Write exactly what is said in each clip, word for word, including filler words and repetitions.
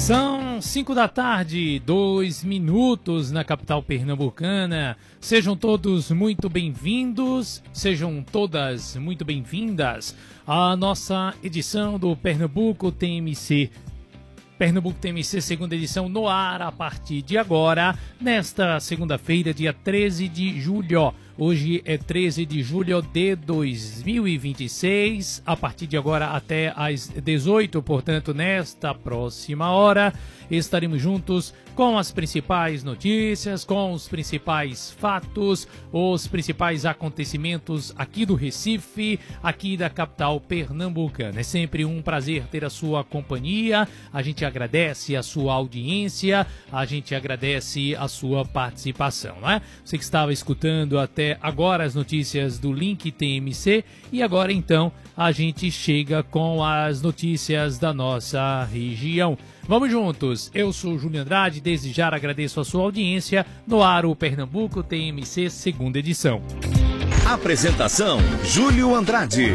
São cinco da tarde, dois minutos na capital pernambucana. Sejam todos muito bem-vindos, sejam todas muito bem-vindas à nossa edição do Pernambuco T M C. Pernambuco T M C, segunda edição, no ar a partir de agora, nesta segunda-feira, dia treze de julho. Hoje é treze de julho de dois mil e vinte e seis, a partir de agora até às dezoito, portanto, nesta próxima hora, estaremos juntos com as principais notícias, com os principais fatos, os principais acontecimentos aqui do Recife, aqui da capital pernambucana. É sempre um prazer ter a sua companhia, a gente agradece a sua audiência, a gente agradece a sua participação, não é? Você que estava escutando até agora as notícias do Link T M C e agora então a gente chega com as notícias da nossa região. Vamos juntos, eu sou Júlio Andrade, desde já agradeço a sua audiência no ar o Pernambuco T M C segunda edição. Apresentação Júlio Andrade.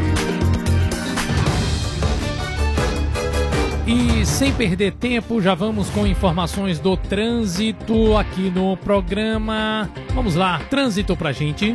E sem perder tempo, já vamos com informações do trânsito aqui no programa. Vamos lá, trânsito pra gente.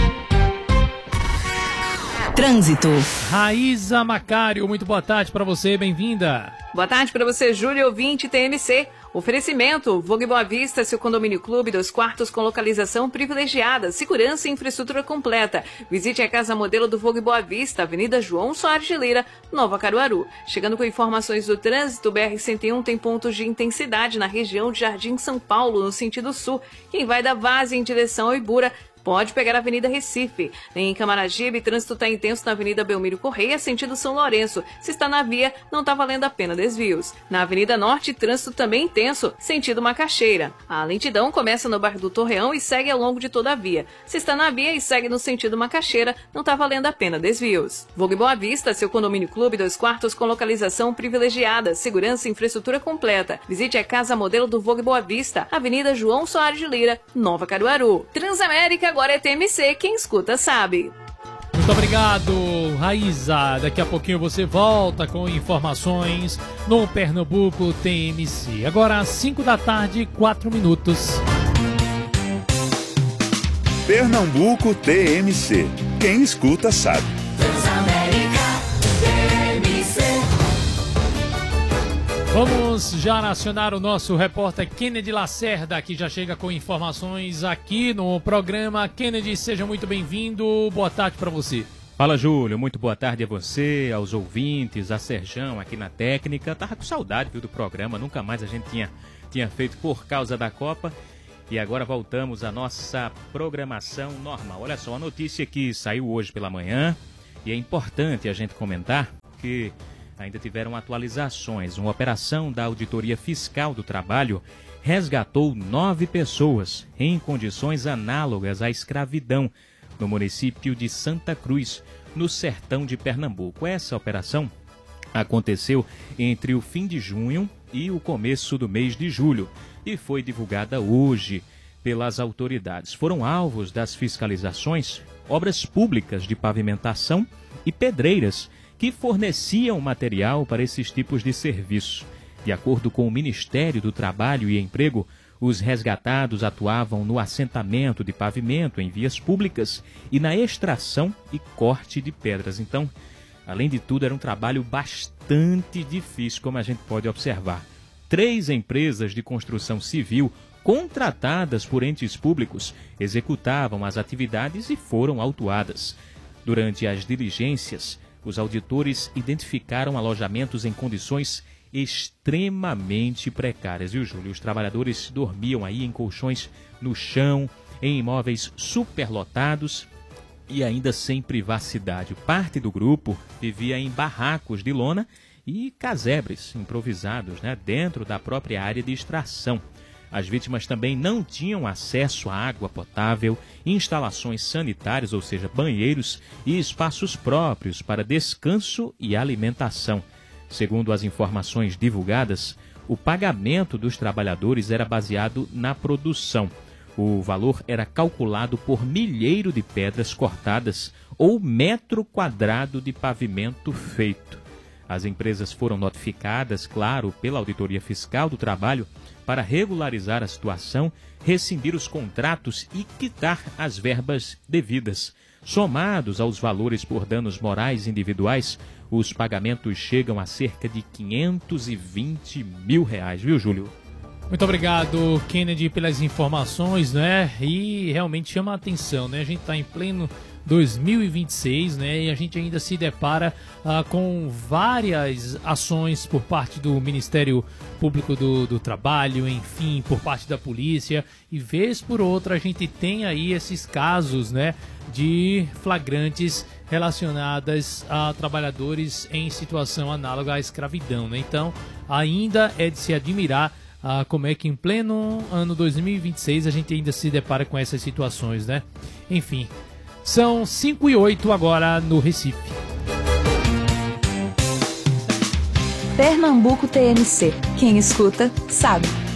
Trânsito. Raíza Macário, muito boa tarde pra você, bem-vinda. Boa tarde pra você, Júlio, ouvinte T M C. Oferecimento, Vogue Boa Vista, seu condomínio clube, dois quartos com localização privilegiada, segurança e infraestrutura completa. Visite a casa modelo do Vogue Boa Vista, Avenida João Soares de Lira, Nova Caruaru. Chegando com informações do trânsito, B R cento e um tem pontos de intensidade na região de Jardim São Paulo, no sentido sul. Quem vai da Várzea em direção ao Ibura pode pegar a Avenida Recife. Em Camaragibe, trânsito está intenso na Avenida Belmiro Correia, sentido São Lourenço. Se está na via, não está valendo a pena desvios. Na Avenida Norte, trânsito também intenso, sentido Macaxeira. A lentidão começa no bairro do Torreão e segue ao longo de toda a via. Se está na via e segue no sentido Macaxeira, não está valendo a pena desvios. Vogue Boa Vista, seu condomínio clube, dois quartos com localização privilegiada, segurança e infraestrutura completa. Visite a casa modelo do Vogue Boa Vista, Avenida João Soares de Lira, Nova Caruaru. Transamérica agora é T M C, quem escuta sabe. Muito obrigado, Raíza. Daqui a pouquinho você volta com informações no Pernambuco T M C. Agora às cinco da tarde, quatro minutos. Pernambuco T M C, quem escuta sabe. Transamérica T M C. Vamos já acionar o nosso repórter Kennedy Lacerda, que já chega com informações aqui no programa. Kennedy, seja muito bem-vindo. Boa tarde para você. Fala, Júlio. Muito boa tarde a você, aos ouvintes, a Serjão aqui na técnica. Tava com saudade, viu, do programa. Nunca mais a gente tinha, tinha feito por causa da Copa. E agora voltamos à nossa programação normal. Olha só, a notícia que saiu hoje pela manhã, e é importante a gente comentar que ainda tiveram atualizações. Uma operação da Auditoria Fiscal do Trabalho resgatou nove pessoas em condições análogas à escravidão no município de Santa Cruz, no sertão de Pernambuco. Essa operação aconteceu entre o fim de junho e o começo do mês de julho e foi divulgada hoje pelas autoridades. Foram alvos das fiscalizações obras públicas de pavimentação e pedreiras que forneciam material para esses tipos de serviço. De acordo com o Ministério do Trabalho e Emprego, os resgatados atuavam no assentamento de pavimento em vias públicas e na extração e corte de pedras. Então, além de tudo, era um trabalho bastante difícil, como a gente pode observar. Três empresas de construção civil contratadas por entes públicos executavam as atividades e foram autuadas. Durante as diligências, os auditores identificaram alojamentos em condições extremamente precárias, viu, Júlio? Os trabalhadores dormiam aí em colchões no chão, em imóveis superlotados e ainda sem privacidade. Parte do grupo vivia em barracos de lona e casebres improvisados, né, dentro da própria área de extração. As vítimas também não tinham acesso à água potável, instalações sanitárias, ou seja, banheiros e espaços próprios para descanso e alimentação. Segundo as informações divulgadas, o pagamento dos trabalhadores era baseado na produção. O valor era calculado por milheiro de pedras cortadas ou metro quadrado de pavimento feito. As empresas foram notificadas, claro, pela Auditoria Fiscal do Trabalho para regularizar a situação, rescindir os contratos e quitar as verbas devidas. Somados aos valores por danos morais individuais, os pagamentos chegam a cerca de quinhentos e vinte mil reais, viu, Júlio? Muito obrigado, Kennedy, pelas informações, né? E realmente chama a atenção, né? A gente está em pleno dois mil e vinte e seis, né? E a gente ainda se depara ah, com várias ações por parte do Ministério Público do, do Trabalho, enfim, por parte da polícia. E vez por outra a gente tem aí esses casos, né? De flagrantes relacionadas a trabalhadores em situação análoga à escravidão, né? Então, ainda é de se admirar Ah, como é que em pleno ano dois mil e vinte e seis a gente ainda se depara com essas situações, né? Enfim, são cinco e oito agora no Recife. Pernambuco T N C. Quem escuta, sabe.